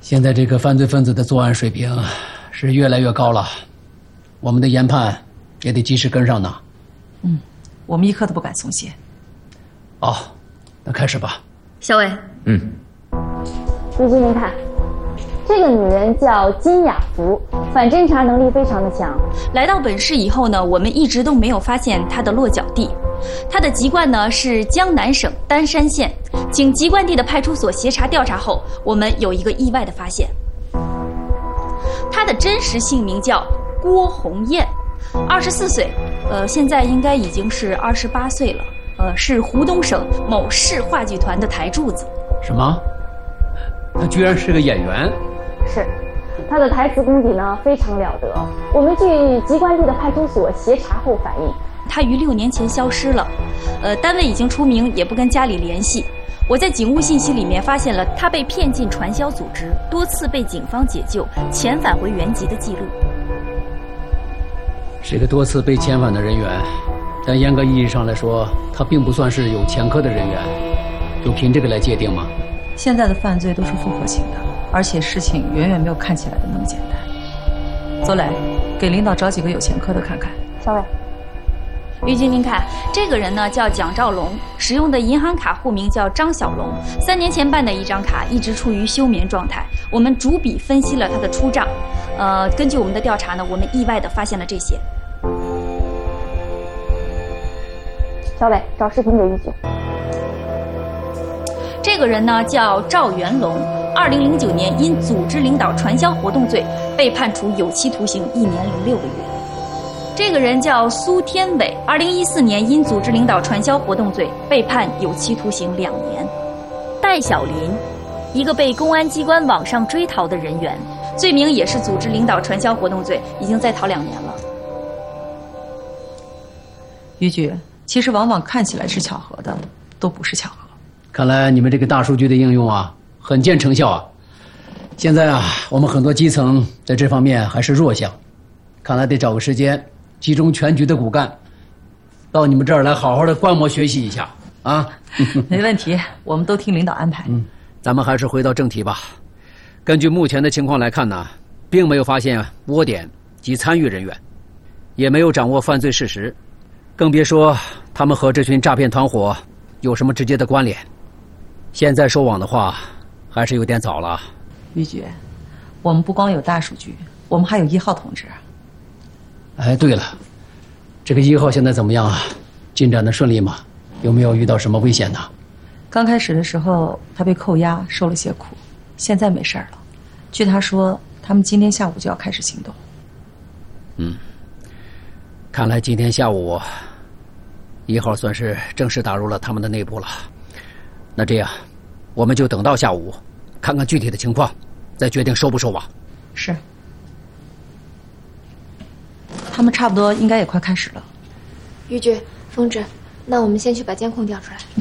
现在这个犯罪分子的作案水平是越来越高了，我们的研判也得及时跟上呢。 我们一刻都不敢松懈。 哦，那开始吧。 小伟， 如君，您看，这个女人叫金雅福，反侦查能力非常的强。 来到本市以后呢，我们一直都没有发现她的落脚地。她的籍贯呢是江南省丹山县，经籍贯地的派出所协查调查后，我们有一个意外的发现。她的真实姓名叫郭红艳，24岁，现在应该已经是28岁了。是湖东省某市话剧团的台柱子。 什么？他居然是个演员？ 是，她的台词功底呢非常了得。我们据籍贯地的派出所协查后反映， 她于6年前消失了，单位已经除名，也不跟家里联系。我在警务信息里面发现了她被骗进传销组织，多次被警方解救，遣返回原籍的记录。 是个多次被遣返的人员，但严格意义上来说，他并不算是有前科的人员，就凭这个来界定吗？ 现在的犯罪都是复合型的，而且事情远远没有看起来的那么简单。邹磊，给领导找几个有前科的看看。 小伟， 于军，您看，这个人呢叫蒋兆龙，使用的银行卡户名叫张小龙。3年前办的一张卡，一直处于休眠状态。我们逐笔分析了他的出账，根据我们的调查呢，我们意外地发现了这些。 小伟，找视频给玉雪。 这个人呢叫赵元龙，2009年因组织领导传销活动罪被判处有期徒刑1年0.6个月。这个人叫苏天伟，2014年因组织领导传销活动罪被判有期徒刑2年。戴小林，一个被公安机关网上追逃的人员，罪名也是组织领导传销活动罪，已经在逃2年了。 于局，其实往往看起来是巧合的，都不是巧合。 看来你们这个大数据的应用啊，很见成效啊。现在啊，我们很多基层在这方面还是弱项，看来得找个时间，集中全局的骨干，到你们这儿来好好的观摩学习一下啊。 没问题，我们都听领导安排。 咱们还是回到正题吧。根据目前的情况来看呢，并没有发现窝点及参与人员，也没有掌握犯罪事实，更别说他们和这群诈骗团伙有什么直接的关联。现在收网的话，还是有点早了。 于局，我们不光有大数据，我们还有1号同志。 哎，对了，这个1号现在怎么样啊？进展的顺利吗？有没有遇到什么危险呢？ 刚开始的时候，他被扣押，受了些苦，现在没事了。据他说，他们今天下午就要开始行动。 看来今天下午1号算是正式打入了他们的内部了。那这样，我们就等到下午，看看具体的情况，再决定收不收网。 是。他们差不多应该也快开始了。 于局、风志，那我们先去把监控调出来。